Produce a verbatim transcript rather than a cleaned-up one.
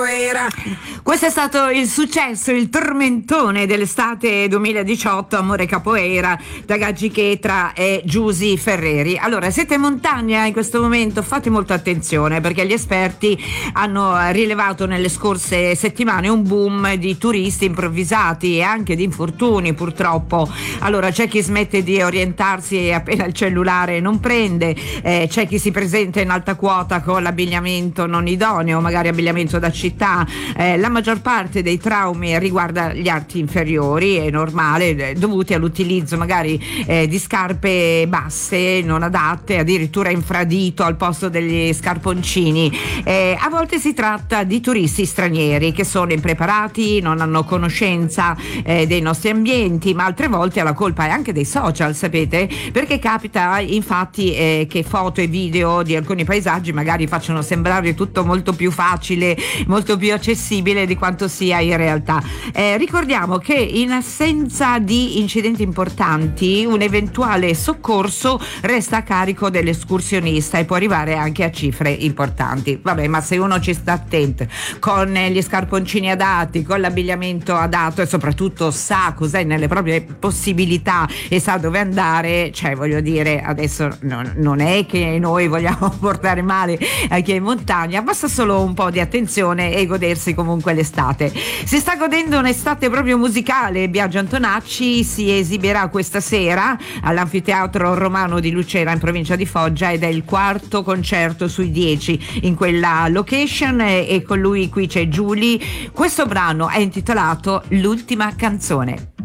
capoeira. Questo è stato il successo, il tormentone dell'estate duemiladiciotto, Amore Capoeira, da Gaggi Chetra e Giusy Ferreri. Allora, siete in montagna in questo momento, fate molta attenzione, perché gli esperti hanno rilevato nelle scorse settimane un boom di turisti improvvisati e anche di infortuni, purtroppo. Allora, c'è chi smette di orientarsi appena il cellulare non prende, eh, c'è chi si presenta in alta quota con l'abbigliamento non idoneo, magari abbigliamento da città. Eh, la maggior parte dei traumi riguarda gli arti inferiori, è normale, dovuti all'utilizzo magari eh, di scarpe basse, non adatte, addirittura infradito al posto degli scarponcini. Eh, a volte si tratta di turisti stranieri che sono impreparati, non hanno conoscenza eh, dei nostri ambienti, ma altre volte la colpa è anche dei social, sapete? Perché capita infatti eh, che foto e video di alcuni paesaggi magari facciano sembrare tutto molto più facile, molto più accessibile di quanto sia in realtà. Eh, ricordiamo che in assenza di incidenti importanti un eventuale soccorso resta a carico dell'escursionista e può arrivare anche a cifre importanti. Vabbè, ma se uno ci sta attento, con gli scarponcini adatti, con l'abbigliamento adatto e soprattutto sa cos'è nelle proprie possibilità e sa dove andare, cioè voglio dire, adesso non, non è che noi vogliamo portare male a chi è in montagna, basta solo un po' di attenzione e godersi comunque l'estate. Si sta godendo un'estate proprio musicale. Biagio Antonacci si esibirà questa sera all'Anfiteatro Romano di Lucera in provincia di Foggia ed è il quarto concerto sui dieci in quella location e con lui qui c'è Giuly. Questo brano è intitolato L'ultima canzone.